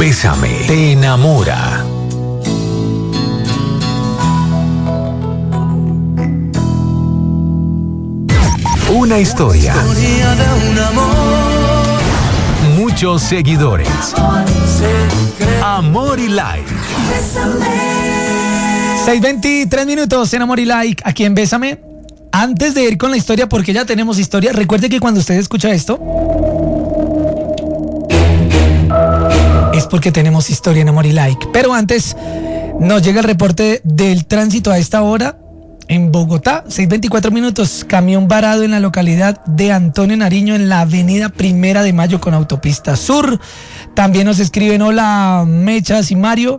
Bésame te enamora. Una historia. De un amor. Muchos seguidores. Amor y like. 6:23 minutos en Amor y Like, aquí en Bésame. Antes de ir con la historia, porque ya tenemos historia, recuerde que cuando usted escucha esto, es porque tenemos historia en Amor y Like. Pero antes, nos llega el reporte del tránsito a esta hora en Bogotá. 6:24 minutos, camión varado en la localidad de Antonio Nariño, en la avenida 1 de Mayo con autopista sur. También nos escriben: hola Mechas y Mario,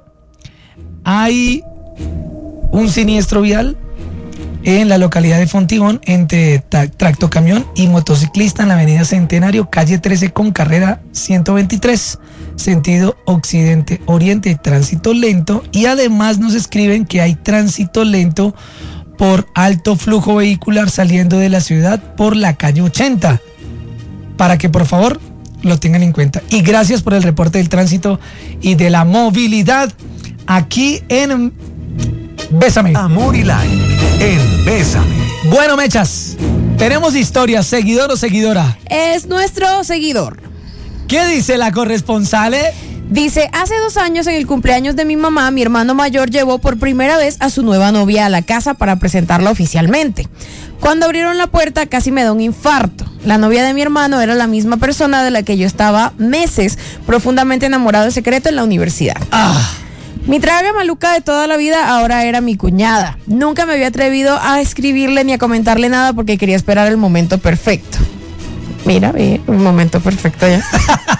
hay un siniestro vial en la localidad de Fontibón entre tractocamión y motociclista en la avenida Centenario, calle 13 con carrera 123, sentido occidente-oriente, tránsito lento. Y además nos escriben que hay tránsito lento por alto flujo vehicular saliendo de la ciudad por la calle 80, para que por favor lo tengan en cuenta. Y gracias por el reporte del tránsito y de la movilidad aquí en Bésame. Amor y Like en Bésame. Bueno, Mechas, tenemos historia, seguidor o seguidora. Es nuestro seguidor. ¿Qué dice la corresponsal? Dice: hace 2 años, en el cumpleaños de mi mamá, mi hermano mayor llevó por primera vez a su nueva novia a la casa para presentarla oficialmente. Cuando abrieron la puerta casi me da un infarto. La novia de mi hermano era la misma persona de la que yo estaba meses profundamente enamorado en secreto en la universidad. Mi traga maluca de toda la vida ahora era mi cuñada. Nunca me había atrevido a escribirle ni a comentarle nada porque quería esperar el momento perfecto. Mira, ve, un momento perfecto ya.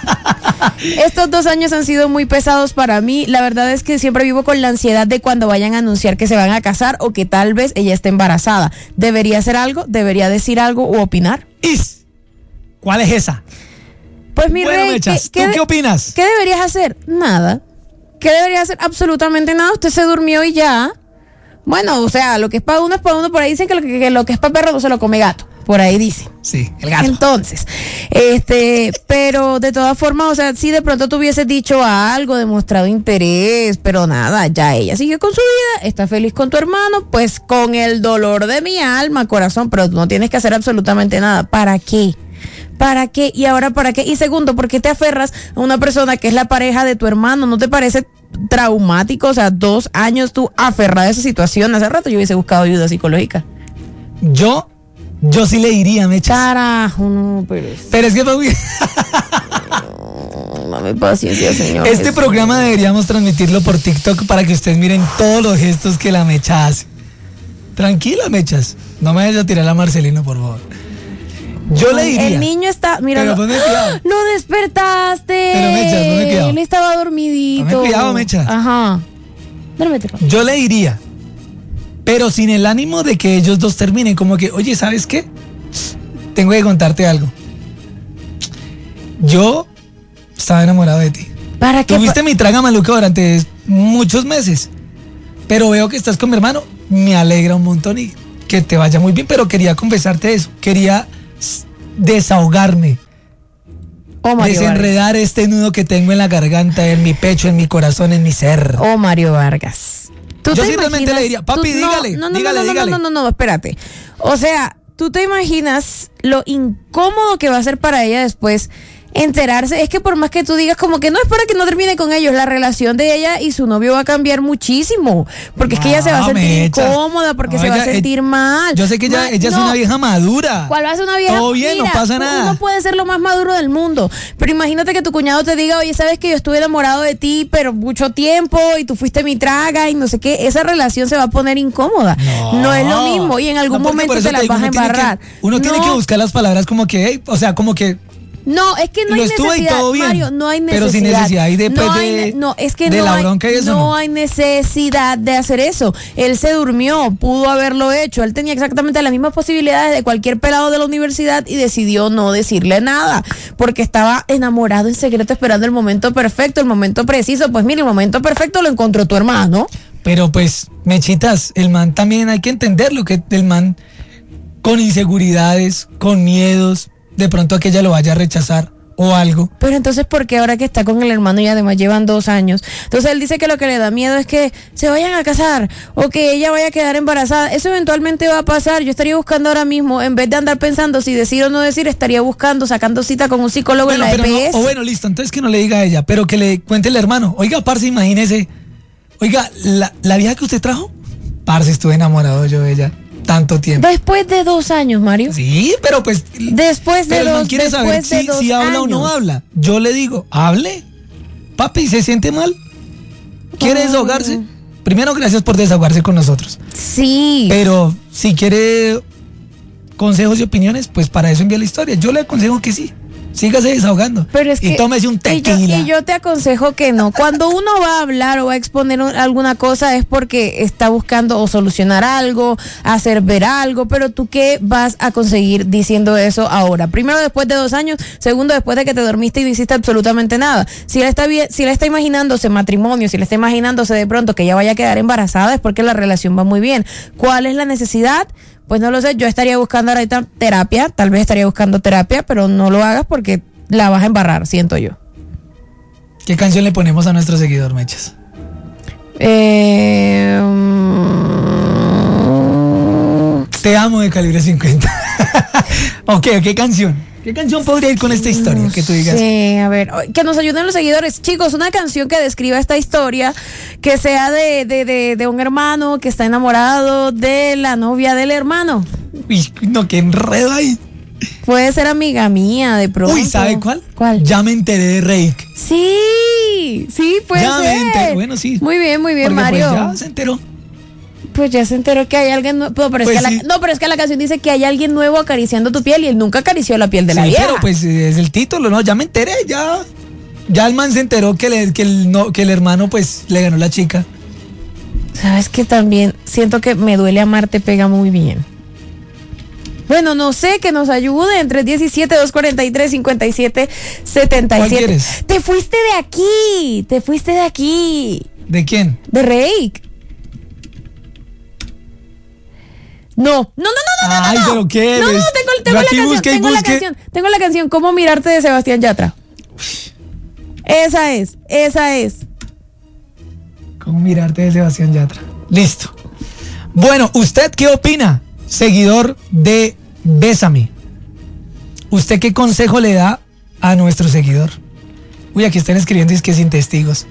Estos 2 años han sido muy pesados para mí. La verdad es que siempre vivo con la ansiedad de cuando vayan a anunciar que se van a casar o que tal vez ella esté embarazada. ¿Debería hacer algo? ¿Debería decir algo u opinar? ¿Cuál es esa? Pues mi bueno, rey, Mechas, ¿tú qué opinas? ¿Qué deberías hacer? Nada. ¿Qué debería hacer? Absolutamente nada. Usted se durmió y ya. Bueno, o sea, lo que es para uno es para uno. Por ahí dicen que lo que es para perro no se lo come gato. Por ahí dicen. Sí, el gato. Entonces, pero de todas formas, o sea, si de pronto tú hubieses dicho algo, demostrado interés, pero nada, ya ella sigue con su vida, está feliz con tu hermano, pues con el dolor de mi alma, corazón, pero tú no tienes que hacer absolutamente nada. ¿Para qué? ¿Para qué? ¿Y ahora para qué? Y segundo, ¿por qué te aferras a una persona que es la pareja de tu hermano? ¿No te parece traumático? O sea, 2 años tú aferrada a esa situación. Hace rato yo hubiese buscado ayuda psicológica. Yo sí le diría, Mechas. Carajo, no, pero es que dame paciencia, señor. Este programa deberíamos transmitirlo por TikTok para que ustedes miren todos los gestos que la Mecha hace. Tranquila, Mechas. No me vayas a tirar a Marcelino, por favor. Yo le diría. El niño está, mira, pero ponme cuidado. Lo despertaste. Pero Mechas, ponme cuidado. Él estaba dormidito. Ponme cuidado, Mechas. Ajá. Duérmete. Yo le diría, pero sin el ánimo de que ellos dos terminen, como que, oye, ¿sabes qué? Tengo que contarte algo. Yo estaba enamorado de ti. ¿Para qué? Tuviste mi traga maluca durante muchos meses, pero veo que estás con mi hermano, me alegra un montón y que te vaya muy bien, pero quería confesarte eso, quería desahogarme, desenredar este nudo que tengo en la garganta, en mi pecho, en mi corazón, en mi ser. Mario Vargas. Yo simplemente le diría, papi, dígale. No, espérate. O sea, ¿tú te imaginas lo incómodo que va a ser para ella después enterarse? Es que por más que tú digas como que no es para que no termine con ellos, la relación de ella y su novio va a cambiar muchísimo, porque es que ella se va a sentir incómoda, porque se va a sentir mal. Yo sé que ella es una vieja madura. ¿Cuál va a ser una vieja? Todo bien, no pasa nada. Uno puede ser lo más maduro del mundo, pero imagínate que tu cuñado te diga, oye, sabes que yo estuve enamorado de ti, pero mucho tiempo, y tú fuiste mi traga, y no sé qué. Esa relación se va a poner incómoda. No es lo mismo, y en algún momento te las vas a embarrar. Uno tiene que buscar las palabras como que, hey, o sea, como que no, es que no hay necesidad, Mario, no hay necesidad. Pero sin necesidad y después no hay necesidad de hacer eso. Él se durmió, pudo haberlo hecho. Él tenía exactamente las mismas posibilidades de cualquier pelado de la universidad y decidió no decirle nada, porque estaba enamorado en secreto esperando el momento perfecto, el momento preciso. Pues mira, el momento perfecto lo encontró tu hermano. Pero pues, Mechitas, el man también hay que entenderlo, que el man con inseguridades, con miedos, de pronto a que ella lo vaya a rechazar, o algo. Pero entonces, ¿por qué ahora que está con el hermano y además llevan 2 años? Entonces él dice que lo que le da miedo es que se vayan a casar o que ella vaya a quedar embarazada. Eso eventualmente va a pasar. Yo estaría buscando ahora mismo, en vez de andar pensando si decir o no decir, estaría buscando, sacando cita con un psicólogo en la EPS. No, o bueno, listo, entonces que no le diga a ella, pero que le cuente el hermano. Oiga, parce, imagínese. Oiga, la vieja que usted trajo, parce, estuve enamorado yo de ella tanto tiempo. Después de 2 años, Mario. Sí, pero pues... Después de pero dos, no quiere saber después de si 2 habla o no años. habla. Yo le digo, hable. Papi, ¿se siente mal? ¿Quiere desahogarse? Primero, gracias por desahogarse con nosotros. Sí. Pero si quiere consejos y opiniones, pues para eso envía la historia. Yo le aconsejo que sí. Sígase desahogando. Pero es y que, tómese un tequila. Y yo te aconsejo que no. Cuando uno va a hablar o va a exponer alguna cosa es porque está buscando o solucionar algo, hacer ver algo, pero tú qué vas a conseguir diciendo eso ahora. Primero, después de 2 años. Segundo, después de que te dormiste y no hiciste absolutamente nada. Si él está imaginándose matrimonio, si le está imaginándose de pronto que ella vaya a quedar embarazada, es porque la relación va muy bien. ¿Cuál es la necesidad? Pues no lo sé, yo estaría buscando ahorita terapia, tal vez estaría buscando terapia, pero no lo hagas porque la vas a embarrar, siento yo. ¿Qué canción le ponemos a nuestro seguidor, Mechas? Te amo de Calibre 50. Ok, ¿qué canción? ¿Qué canción podría ir con esta historia que tú digas? Sí, a ver, que nos ayuden los seguidores. Chicos, una canción que describa esta historia, que sea de un hermano que está enamorado de la novia del hermano. Uy, no, qué enredo ahí. Puede ser amiga mía, de pronto. Uy, ¿sabe cuál? ¿Cuál? Ya me enteré de Reik. Sí, puede Ya ser. me enteré, bueno, sí. Muy bien, Porque Mario. pues ya se enteró. Pues ya se enteró que hay alguien nuevo. No, pero Pues es que sí. pero es que la canción dice que hay alguien nuevo acariciando tu piel y él nunca acarició la piel de la Sí, vieja. pero pues es el título, ¿no? Ya me enteré, ya. Ya el man se enteró que el hermano pues le ganó la chica. Sabes que también siento que Me duele amarte pega muy bien. Bueno, no sé, que nos ayude entre 17 243 57 77. ¿Cuál quieres? Te fuiste de aquí. ¿De quién? De Reik. No. Ay, pero qué No, eres. tengo Yo la aquí canción, busqué y tengo la busqué. canción, tengo la canción ¿Cómo mirarte? De Sebastián Yatra. Esa es. ¿Cómo mirarte de Sebastián Yatra? Listo. Bueno, ¿usted qué opina? Seguidor de Bésame. ¿Usted qué consejo le da a nuestro seguidor? Uy, aquí están escribiendo y es que sin testigos.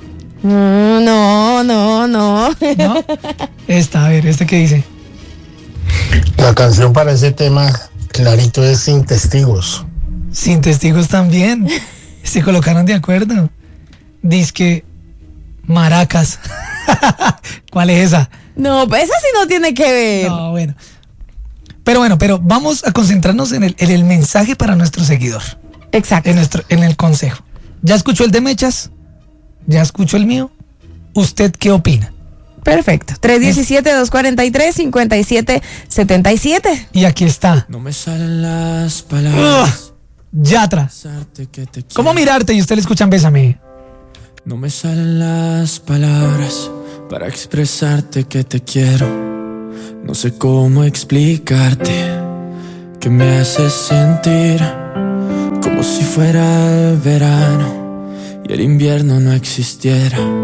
No. ¿No? Esta, a ver, ¿este qué dice? La canción para ese tema clarito es Sin Testigos. Sin testigos también. Se colocaron de acuerdo. Dizque Maracas. ¿Cuál es esa? No, esa sí no tiene que ver. No, bueno. Pero vamos a concentrarnos en el mensaje para nuestro seguidor. Exacto. En el consejo. ¿Ya escuchó el de Mechas? ¿Ya escuchó el mío? ¿Usted qué opina? Perfecto. 317-243-5777. Y aquí está. No me salen las palabras. Yatra. Besarte que te quiero. ¿Cómo mirarte? Y usted le escuchan Bésame. No me salen las palabras para expresarte que te quiero. No sé cómo explicarte que me haces sentir como si fuera el verano y el invierno no existiera.